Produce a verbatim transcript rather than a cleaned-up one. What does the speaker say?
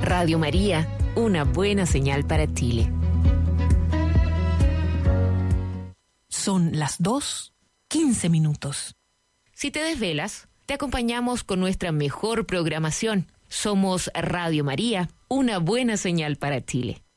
Radio María, una buena señal para Chile. Son las dos, quince minutos. Si te desvelas, te acompañamos con nuestra mejor programación. Somos Radio María, una buena señal para Chile.